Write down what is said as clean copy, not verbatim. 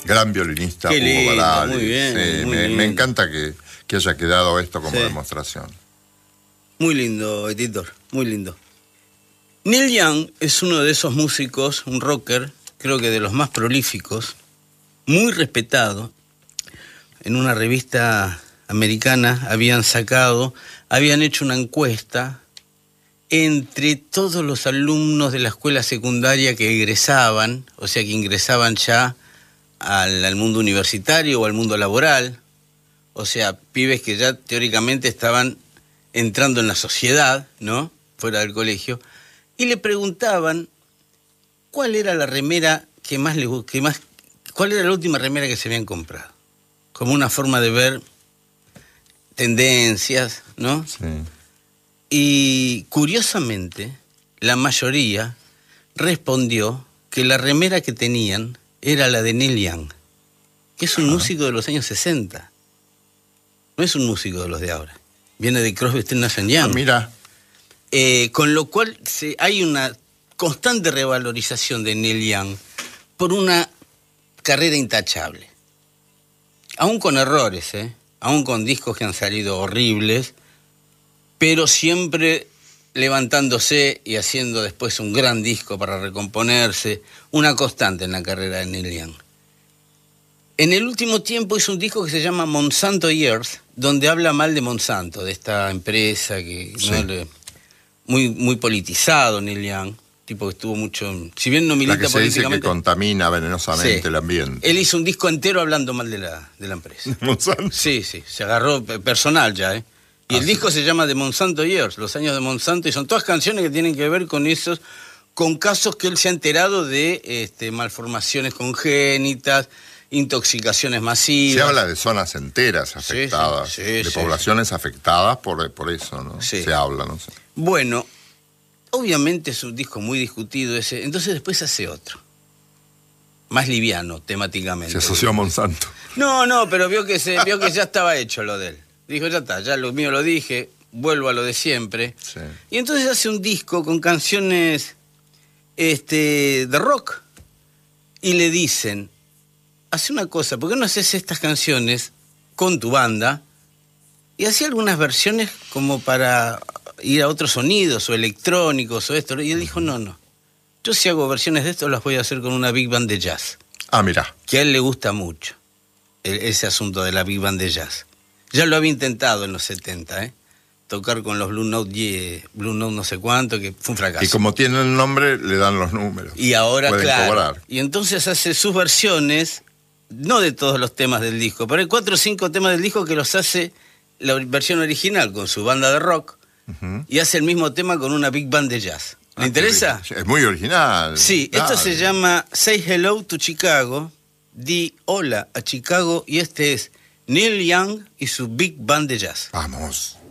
Gran violinista, Qué Hugo lindo, Barali. muy bien, Sí, muy me lindo. encanta que haya quedado esto como Sí. demostración. Muy lindo, editor, muy lindo. Neil Young es uno de esos músicos, un rocker, creo que de los más prolíficos, muy respetado. En una revista americana habían hecho una encuesta entre todos los alumnos de la escuela secundaria que egresaban, o sea, que ingresaban ya al mundo universitario o al mundo laboral, o sea, pibes que ya teóricamente estaban entrando en la sociedad, ¿no?, fuera del colegio, y le preguntaban cuál era la remera cuál era la última remera que se habían comprado, como una forma de ver tendencias, ¿no? Sí. Y curiosamente, la mayoría respondió que la remera que tenían era la de Neil Young, que es un músico de los años 60. No es un músico de los de ahora. Viene de Crosby, Stills, Nash & Young. Mira, Con lo cual hay una constante revalorización de Neil Young por una carrera intachable. Aún con errores, aún con discos que han salido horribles, pero siempre levantándose y haciendo después un gran disco para recomponerse, una constante en la carrera de Neil Young. En el último tiempo hizo un disco que se llama Monsanto Years, donde habla mal de Monsanto, de esta empresa que Sí. muy politizado, Neil Young, tipo que estuvo mucho, si bien no milita la que se dice que políticamente, contamina venenosamente sí, el ambiente. él hizo un disco entero hablando mal de la empresa. Monsanto. Sí, se agarró personal ya, Y el disco se llama The Monsanto Years, los años de Monsanto, y son todas canciones que tienen que ver con casos que él se ha enterado de malformaciones congénitas, intoxicaciones masivas. Se habla de zonas enteras afectadas, sí, de sí. poblaciones afectadas por eso, ¿no? Sí. Se habla, no sé. Bueno, obviamente es un disco muy discutido ese, entonces después hace otro, más liviano temáticamente. Se asoció a Monsanto. No, pero vio que ya estaba hecho lo de él. Dijo, ya está, ya lo mío lo dije, vuelvo a lo de siempre. Sí. Y entonces hace un disco con canciones de rock. Y le dicen, hace una cosa, ¿por qué no haces estas canciones con tu banda? Y hacía algunas versiones como para ir a otros sonidos, o electrónicos, o esto. Y él dijo, no. Yo si hago versiones de esto, las voy a hacer con una big band de jazz. Ah, mirá. Que a él le gusta mucho, ese asunto de la big band de jazz. Ya lo había intentado en los 70, tocar con los Blue Note no sé cuánto, que fue un fracaso. Y como tiene el nombre, le dan los números. Y ahora, pueden claro, cobrar. y entonces hace sus versiones, no de todos los temas del disco, pero hay 4 o 5 temas del disco que los hace la versión original con su banda de rock, y hace el mismo tema con una big band de jazz. ¿Le interesa? Es muy original. Sí, Claro. esto se llama Say Hello to Chicago, di hola a Chicago, y este es Neil Young y su big band de jazz. Vamos.